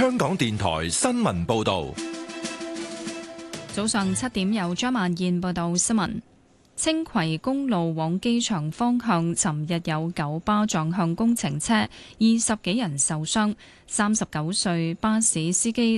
香港電台新聞報道。 早上7點有張曼燕報道新聞。青葵公路往機場方向，尋日有九巴撞向工程車，20幾人受傷。39歲巴士司機